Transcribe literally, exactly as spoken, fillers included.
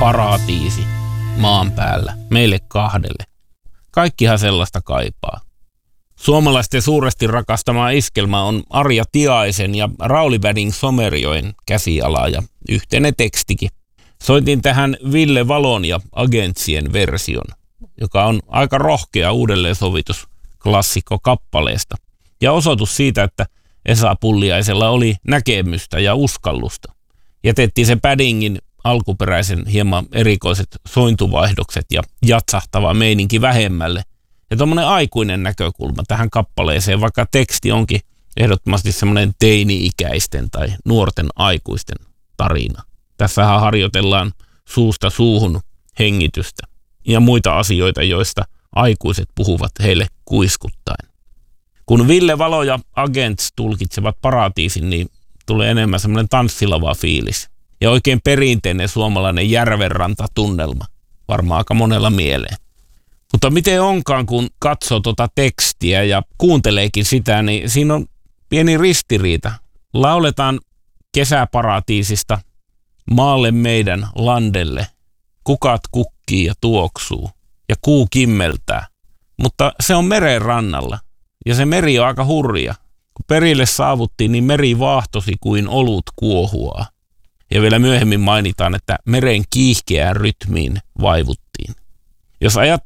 paratiisi maan päällä, meille kahdelle. Kaikkihan sellaista kaipaa. Suomalaisten suuresti rakastama iskelmä on Arja Tiaisen ja Rauli Wedding-Somerjoen käsiala ja yhteinen tekstikin. Soitin tähän Ville Valon ja Agentsien version, joka on aika rohkea uudelleensovitus klassikko kappaleesta ja osoitus siitä, että Esa Pulliaisella oli näkemystä ja uskallusta. Jätettiin se paddingin alkuperäisen hieman erikoiset sointuvaihdokset ja jatsahtava meininki vähemmälle. Ja tuommoinen aikuinen näkökulma tähän kappaleeseen, vaikka teksti onkin ehdottomasti semmoinen teini-ikäisten tai nuorten aikuisten tarina. Tässähän harjoitellaan suusta suuhun hengitystä ja muita asioita, joista aikuiset puhuvat heille kuiskuttaen. Kun Ville Valo ja Agents tulkitsevat paratiisin, niin tulee enemmän semmoinen tanssilava fiilis. Ja oikein perinteinen suomalainen järvenrantatunnelma, varmaan aika monella mieleen. Mutta miten onkaan, kun katsoo tuota tekstiä ja kuunteleekin sitä, niin siinä on pieni ristiriita. Lauletaan kesäparatiisista maalle meidän landelle. Kukat kukkii ja tuoksuu ja kuu kimmeltää. Mutta se on meren rannalla ja se meri on aika hurja. Kun perille saavuttiin, niin meri vaahtosi kuin olut kuohuaa. Ja vielä myöhemmin mainitaan, että meren kiihkeään rytmiin vaivuttiin. Jos ajat